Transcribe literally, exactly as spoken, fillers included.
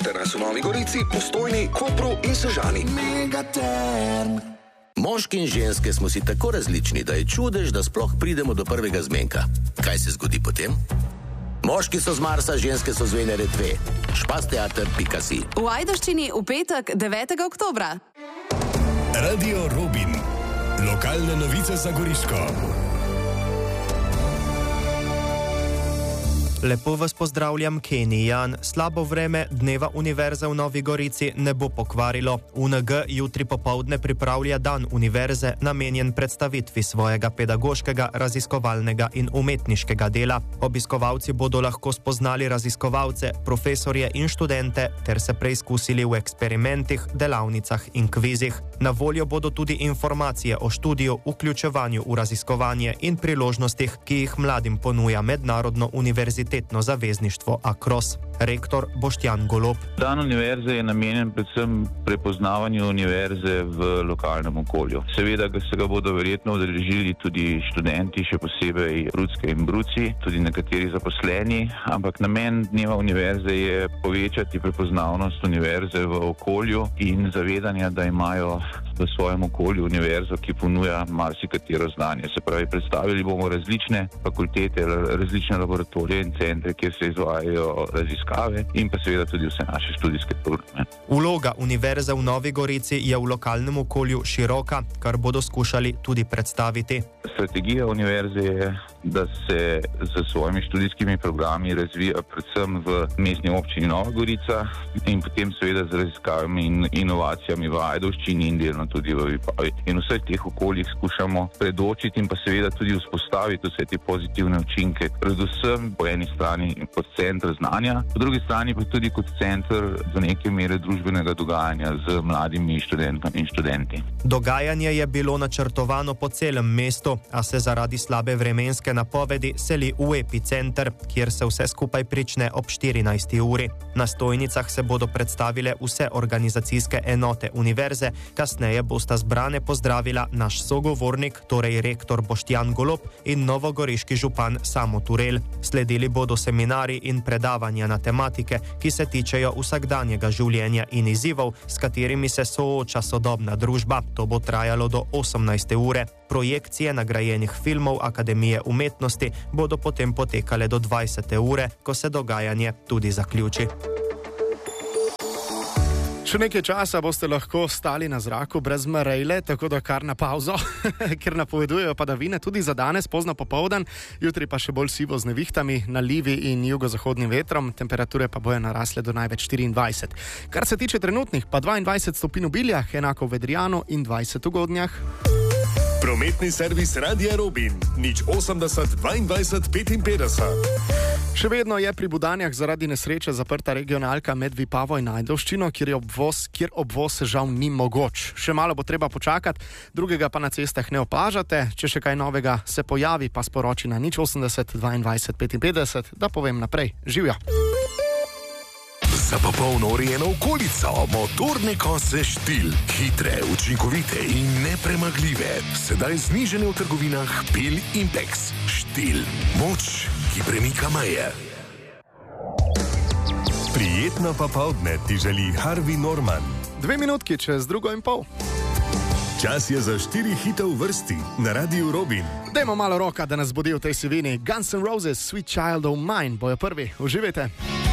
Pri nas v Novi Gorici, Postojni, Kopru in Sežani. Megaterm. Moški in ženske smo si tako različni, da je čudež, da sploh pridemo do prvega zmenka. Kaj se zgodi potem? Moški so z Marsa, ženske so z Venere dve. špasteater pika si. V Ajdovščini v petek devetega oktobra. Radio Robin. Lokalne novice za Goriško. Lepo vas pozdravljam, Kenny Jan. Slabo vreme dneva Univerze v Novi Gorici ne bo pokvarilo. U N G jutri popovdne pripravlja dan univerze, namenjen predstavitvi svojega pedagoškega, raziskovalnega in umetniškega dela. Obiskovalci bodo lahko spoznali raziskovalce, profesorje in študente ter se preizkusili v eksperimentih, delavnicah in kvizih. Na voljo bodo tudi informacije o študiju, vključevanju v raziskovanje in priložnostih, ki jih mladim ponuja Mednarodno univerzitetno zavezništvo Akros. Rektor Boštjan Golob. Dan univerze je namenjen predvsem prepoznavanju univerze v lokalnem okolju. Seveda se ga bodo verjetno udeležili tudi študenti, še posebej brucke in bruci, tudi nekateri zaposleni, ampak namen dneva univerze je povečati prepoznavnost univerze v okolju in zavedanje, da imajo v svojem okolju univerzo, ki ponuja marsikatero znanje. Se pravi, predstavili bomo različne fakultete, različne laboratorije in centre, kjer se izvajajo raziskave in pa seveda tudi vse naše študijske programe. Vloga Univerze v Novi Gorici je v lokalnem okolju široka, kar bodo skušali tudi predstaviti. Strategija univerze je, da se z svojimi študijskimi programi razvija predvsem v mestni občini Nova Gorica in potem seveda z raziskavami in inovacijami v Ajdovščini in delno tudi v Vipavi. In v vseh teh okoljih skušamo predočiti in pa seveda tudi vzpostaviti vse te pozitivne učinke, predvsem po eni strani kot center znanja, po drugi strani pa tudi kot center za neke mere družbenega dogajanja z mladimi študentkami in študenti. Dogajanje je bilo načrtovano po celem mestu, a se zaradi slabe vremenske napovedi seli v epicenter, kjer se vse skupaj prične ob štirinajsti uri. Na stojnicah se bodo predstavile vse organizacijske enote univerze, kasneje bosta zbrane pozdravila naš sogovornik, torej rektor Boštjan Golob in novogoriški župan Samo Turel. Sledili bodo seminari in predavanja na tematike, ki se tičejo vsakdanjega življenja in izzivov, s katerimi se sooča sodobna družba. To bo trajalo do osemnajste ure. Projekcije nagrajenih filmov Akademije umetnosti bodo potem potekale do dvajsete ure, ko se dogajanje tudi zaključi. Še nekaj časa boste lahko stali na zraku brez marejle, tako da kar na pauzo, ker napovedujejo padavine tudi za danes, pozno popoldan, jutri pa še bolj sivo z nevihtami, nalivi in jugozahodnim vetrom, temperature pa bojo narasle do največ štiriindvajset. Kar se tiče trenutnih, pa dvaindvajset stopinj v Biljah, enako v Vedrijanu in dvajset v Godnjah. Prometni servis Radia Robin, nič osemdeset dvaindvajset petinpetdeset. Še vedno je pri Budanjah zaradi nesreče zaprta regionalka med Vipavo in Ajdovščino, kjer je obvoz, kjer obvoz žal ni mogoč. Še malo bo treba počakati, drugega pa na cestah ne opažate. Če še kaj novega se pojavi, pa sporoči na nič osemdeset dvaindvajset petinpetdeset, da povem naprej. Živjo! Za popolno urejeno okolico, motorne kose Štil. Hitre, učinkovite in nepremagljive. Sedaj znižene v trgovinah Pil in Pex. Štil. Moč, ki premika meje. Prijetno popoldne ti želi Harvey Norman. Dve minutki čez drugo in pol. Čas je za štiri hite v vrsti na Radiu Robin. Dajmo malo roka, da nas bodi v tej sivini. Guns N' Roses, Sweet Child O' Mine bojo prvi. Uživajte.